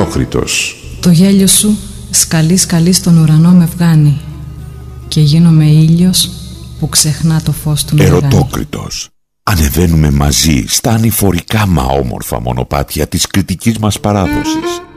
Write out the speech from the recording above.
Ερωτόκριτος. Το γέλιο σου σκαλί σκαλί στον ουρανό με βγάνει και γίνομαι ήλιος που ξεχνά το φως του μεγάνει. Ερωτόκριτος. Ανεβαίνουμε μαζί στα ανηφορικά μα όμορφα μονοπάτια της κριτικής μας παράδοσης.